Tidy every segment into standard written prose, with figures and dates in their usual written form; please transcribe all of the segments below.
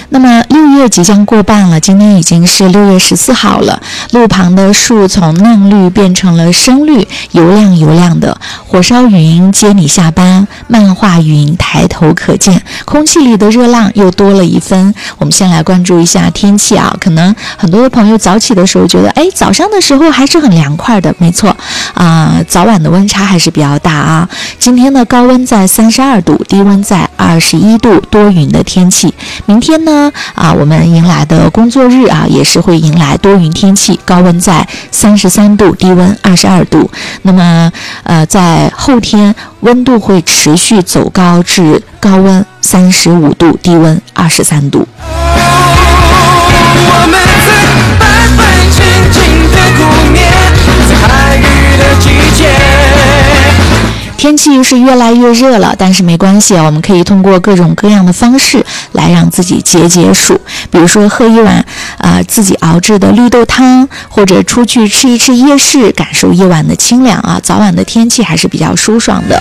那么6月即将过半了，今天已经是6月14号了。路旁的树从嫩绿变成了深绿，油亮油亮的。火烧云接你下班，漫画云抬头可见，空气里的热浪又多了一分。我们先来关注一下天气啊，可能很多的朋友早起的时候觉得，早上的时候还是很凉快的，没错早晚的温差还是比较大啊。今天的高温在32度，低温在21度，多云的天气。明天呢我们迎来的工作日也是会迎来多云天气，高温在33度，低温22度。那么在后天温度会持续走高至高温35度，低温23度。我们在百分千金的湖面，在海域的季节。天气是越来越热了，但是没关系我们可以通过各种各样的方式来让自己解解暑，比如说喝一碗自己熬制的绿豆汤，或者出去吃一吃夜市，感受夜晚的清凉早晚的天气还是比较舒爽的。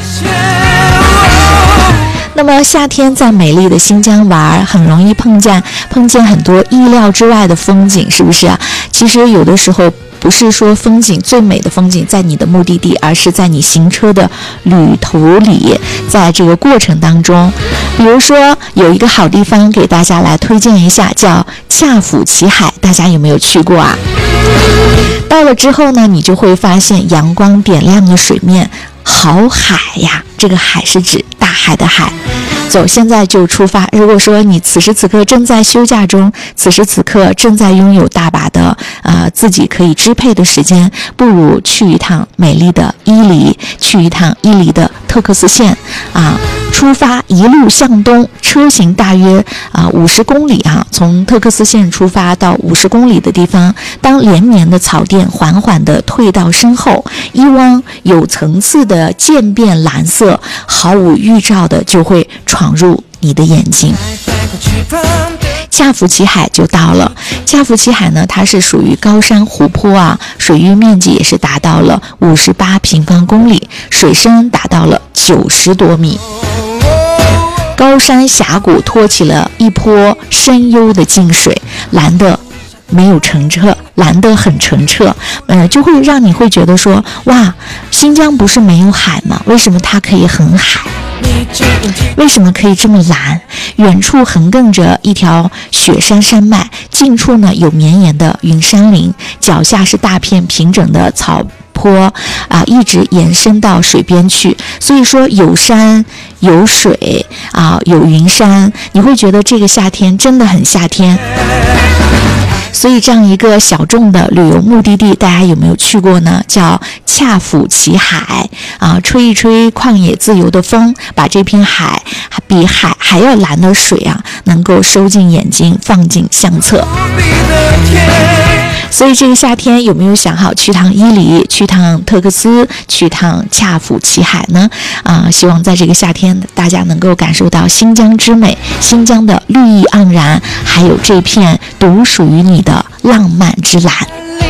那么夏天在美丽的新疆玩，很容易碰见很多意料之外的风景，是不是其实有的时候不是说风景最美的风景在你的目的地，而是在你行车的旅途里，在这个过程当中。比如说有一个好地方给大家来推荐一下，叫恰府齐海，大家有没有去过到了之后呢，你就会发现阳光点亮的水面，好海呀，这个海是指大海的海。走，现在就出发。如果说你此时此刻正在休假中，此时此刻正在拥有大把的自己可以支配的时间，不如去一趟美丽的伊犁，去一趟伊犁的特克斯县出发一路向东，车行大约50公里从特克斯县出发到50公里的地方，当连绵的草甸缓缓地退到身后，一汪有层次的渐变蓝色，毫无预兆的就会闯入你的眼睛。恰府齐海就到了。恰府齐海呢，它是属于高山湖泊水域面积也是达到了58平方公里，水深达到了90多米。高山峡谷托起了一波深幽的静水，蓝的没有澄澈，蓝得很澄澈，就会让你会觉得说，哇，新疆不是没有海吗？为什么它可以很海？为什么可以这么蓝？远处横亘着一条雪山山脉，近处呢有绵延的云山林，脚下是大片平整的草坡一直延伸到水边去。所以说有山有水有云山，你会觉得这个夏天真的很夏天。所以这样一个小众的旅游目的地，大家有没有去过呢？叫恰府齐海吹一吹旷野自由的风，把这片海比海还要蓝的水能够收进眼睛，放进相册。所以这个夏天有没有想好去趟伊犁，去趟特克斯，去趟恰府齐海呢？希望在这个夏天大家能够感受到新疆之美，新疆的绿意盎然，还有这片独属于你的浪漫之蓝。